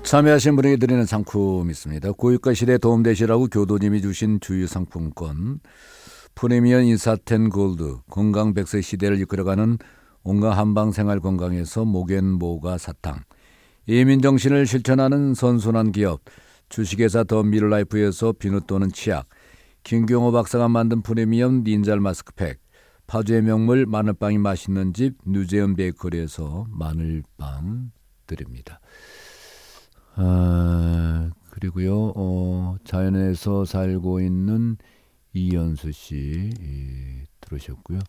참여하신 분에게 드리는 상품 있습니다. 고유가 시대에 도움되시라고 교도님이 주신 주유상품권, 프리미엄 인사텐 골드, 건강 100세 시대를 이끌어가는 온갖 한방생활 건강에서 목앤모가 사탕, 이민정신을 실천하는 선순환 기업, 주식회사 더 미르라이프에서 비누 또는 치약, 김경호 박사가 만든 프리미엄 닌잘 마스크팩, 파주의 명물 마늘빵이 맛있는 집 뉴제엄 베이커리에서 마늘빵 드립니다. 그리고요, 자연에서 살고 있는 이연수 씨 들으셨고요.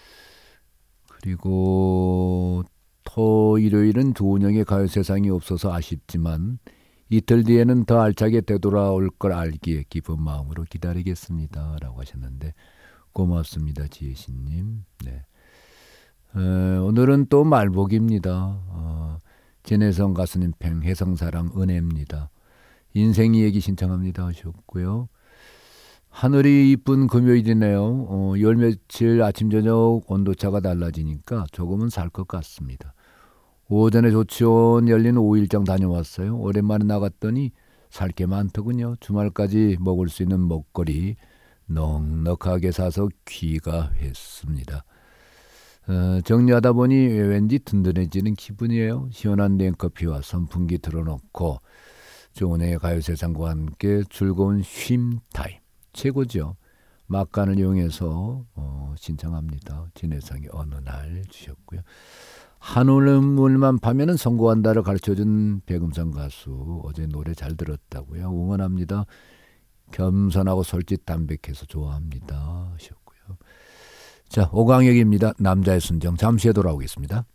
그리고 일요일은 조은영의 가요세상이 없어서 아쉽지만 이틀 뒤에는 더 알차게 되돌아올 걸 알기에 기쁜 마음으로 기다리겠습니다 라고 하셨는데, 고맙습니다 지혜신님. 네. 오늘은 또 말복입니다. 진혜성 가수님 팽 해성사랑 은혜입니다. 인생 이야기 신청합니다 하셨고요. 하늘이 이쁜 금요일이네요. 열 며칠 아침 저녁 온도차가 달라지니까 조금은 살 것 같습니다. 오전에 조치원 열린 5일장 다녀왔어요. 오랜만에 나갔더니 살 게 많더군요. 주말까지 먹을 수 있는 먹거리 넉넉하게 사서 귀가했습니다. 정리하다 보니 왠지 든든해지는 기분이에요. 시원한 냉커피와 선풍기 틀어놓고 조은혜의 가요세상과 함께 즐거운 쉼 타임 최고죠. 막간을 이용해서 신청합니다. 진혜성이 어느 날 주셨고요. 한올물만 파면은 성공한다를 가르쳐준 백음성 가수, 어제 노래 잘 들었다고요. 응원합니다. 겸손하고 솔직 담백해서 좋아합니다 하셨고요. 자, 오광혁입니다. 남자의 순정. 잠시 후에 돌아오겠습니다.